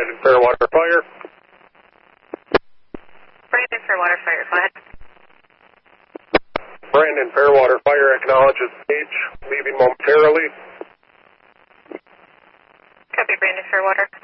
Brandon Fairwater Fire. Brandon Fairwater Fire, go ahead. Brandon Fairwater Fire acknowledges page, leaving momentarily. Copy, Brandon Fairwater.